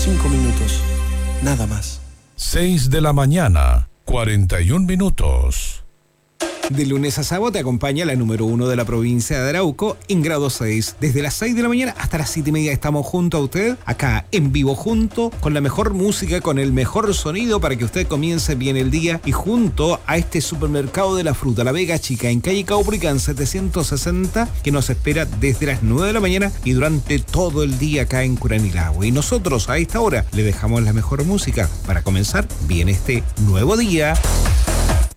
5 minutos, nada más. 6 de la mañana, 41 minutos. De lunes a sábado te acompaña la número 1 de la provincia de Arauco en grado 6. Desde las 6 de la mañana hasta las 7:30 estamos junto a usted, acá en vivo, junto con la mejor música, con el mejor sonido para que usted comience bien el día y junto a este supermercado de la fruta, La Vega Chica, en calle Caupolicán 760, que nos espera desde las 9 de la mañana y durante todo el día acá en Curanilahue. Y nosotros a esta hora le dejamos la mejor música para comenzar bien este nuevo día.